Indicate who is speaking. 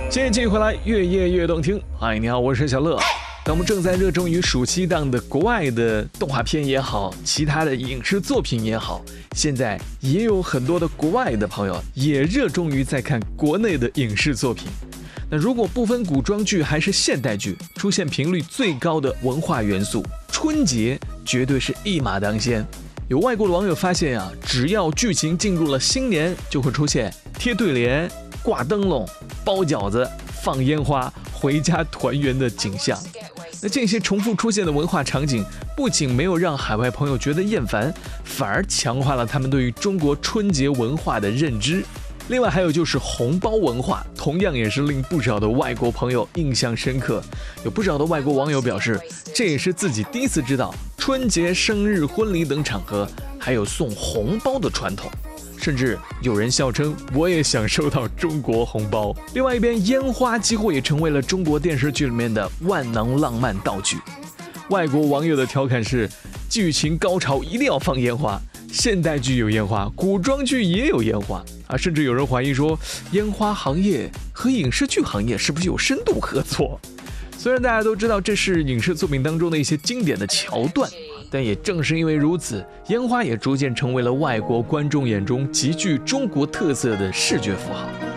Speaker 1: 谢谢继续回来，越夜越动听。嗨，你好，我是小乐。当我们正在热衷于暑期档的国外的动画片也好，其他的影视作品也好，现在也有很多的国外的朋友也热衷于在看国内的影视作品。那如果不分古装剧还是现代剧，出现频率最高的文化元素，春节绝对是一马当先。有外国的网友发现啊，只要剧情进入了新年，就会出现贴对联、挂灯笼、包饺子、放烟花、回家团圆的景象。那这些重复出现的文化场景，不仅没有让海外朋友觉得厌烦，反而强化了他们对于中国春节文化的认知。另外还有就是红包文化，同样也是令不少的外国朋友印象深刻。有不少的外国网友表示，这也是自己第一次知道春节、生日、婚礼等场合还有送红包的传统。甚至有人笑称，我也想收到中国红包。另外一边，烟花几乎也成为了中国电视剧里面的万能浪漫道具。外国网友的调侃是，剧情高潮一定要放烟花，现代剧有烟花，古装剧也有烟花啊！甚至有人怀疑说，烟花行业和影视剧行业是不是有深度合作？虽然大家都知道这是影视作品当中的一些经典的桥段，但也正是因为如此，烟花也逐渐成为了外国观众眼中极具中国特色的视觉符号。